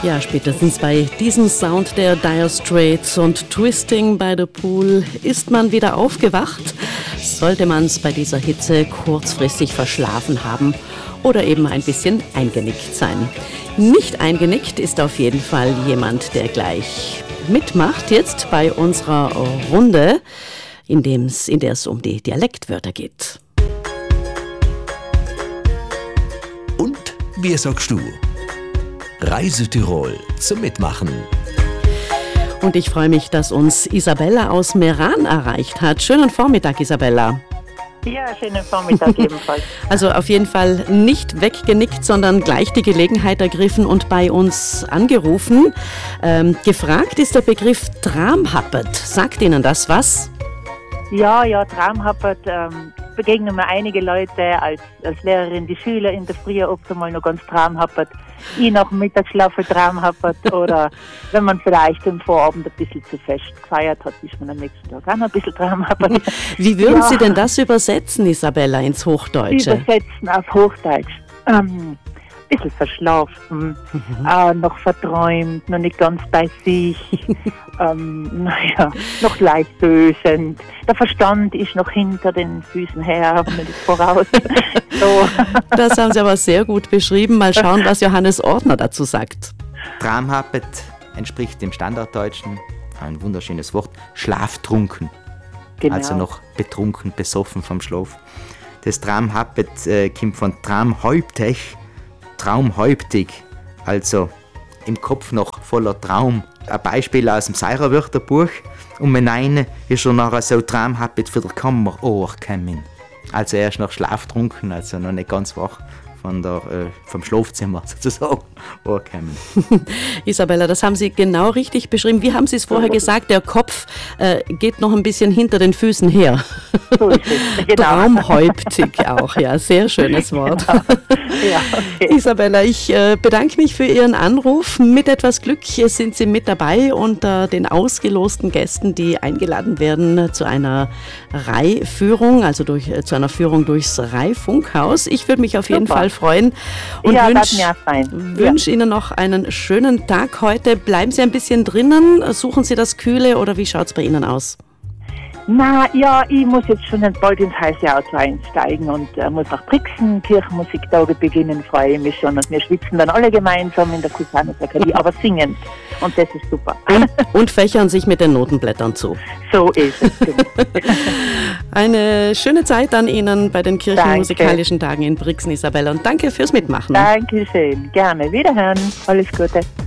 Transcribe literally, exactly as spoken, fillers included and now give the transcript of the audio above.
Ja, spätestens bei diesem Sound der Dire Straits und Twisting by the Pool ist man wieder aufgewacht. Sollte man es bei dieser Hitze kurzfristig verschlafen haben oder eben ein bisschen eingenickt sein. Nicht eingenickt ist auf jeden Fall jemand, der gleich mitmacht jetzt bei unserer Runde, in, dem's, in der es um die Dialektwörter geht. Und wie sagst du? Reise Tirol zum Mitmachen. Und ich freue mich, dass uns Isabella aus Meran erreicht hat. Schönen Vormittag, Isabella. Ja, schönen Vormittag ebenfalls. Also auf jeden Fall nicht weggenickt, sondern gleich die Gelegenheit ergriffen und bei uns angerufen. Ähm, gefragt ist der Begriff Tramhappet. Sagt Ihnen das was? Ja, ja, Tramhappet ähm, begegnen mir einige Leute als, als Lehrerin, die Schüler in der Früh oft einmal noch ganz Tramhappet. Ich nach dem Mittagsschlaf Tramhappet oder wenn man vielleicht am Vorabend ein bisschen zu fest gefeiert hat, ist man am nächsten Tag auch noch ein bisschen Tramhappet. Wie würden ja. Sie denn das übersetzen, Isabella, ins Hochdeutsche? Übersetzen auf Hochdeutsch. Ähm, ein bisschen verschlafen, mhm. äh, noch verträumt, noch nicht ganz bei sich, ähm, naja, noch leicht dösend. Der Verstand ist noch hinter den Füßen her, nicht voraus. So. Das haben Sie aber sehr gut beschrieben. Mal schauen, was Johannes Ordner dazu sagt. Tramhappet entspricht dem Standarddeutschen, ein wunderschönes Wort, schlaftrunken. Genau. Also noch betrunken, besoffen vom Schlaf. Das Tramhappet äh, kommt von Tramhäuptech, traumhäuptig, also im Kopf noch voller Traum. Ein Beispiel aus dem Seirer-Wörterbuch. Um den einen ist er nachher so Tramhappet für die Kammer gekommen. Also er ist noch schlaftrunken, also noch nicht ganz wach von der, äh, vom Schlafzimmer sozusagen angekommen. Isabella, das haben Sie genau richtig beschrieben. Wie haben Sie es vorher gesagt? Der Kopf äh, geht noch ein bisschen hinter den Füßen her. So ist es, genau. Traumhäuptig auch, ja, sehr schönes Wort. Genau. Ja, okay. Isabella, ich äh, bedanke mich für Ihren Anruf. Mit etwas Glück sind Sie mit dabei unter den ausgelosten Gästen, die eingeladen werden zu einer Reihführung, also durch, äh, zu einer Führung durchs Reihfunkhaus. Ich würde mich auf jeden Super. Fall freuen und ja, wünsche ja wünsch Ihnen noch einen schönen Tag heute. Bleiben Sie ein bisschen drinnen, suchen Sie das Kühle oder wie schaut es bei Ihnen aus? Na ja, ich muss jetzt schon bald ins heiße Auto einsteigen und äh, muss nach Brixen, Kirchenmusiktage beginnen, freue ich mich schon. Und wir schwitzen dann alle gemeinsam in der Kusanosakadie, aber singend. Und das ist super. Und, und fächern sich mit den Notenblättern zu. So ist es. Eine schöne Zeit an Ihnen bei den Kirchenmusikalischen Tagen in Brixen, Isabella. Und danke fürs Mitmachen. Dankeschön. Gerne. Wiederhören. Alles Gute.